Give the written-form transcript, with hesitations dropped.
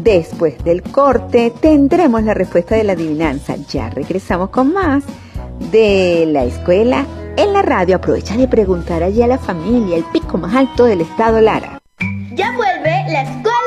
Después del corte tendremos la respuesta de la adivinanza. Ya regresamos con más de la escuela en la radio. Aprovecha de preguntar allí a la familia, el pico más alto del estado Lara. Ya vuelve la escuela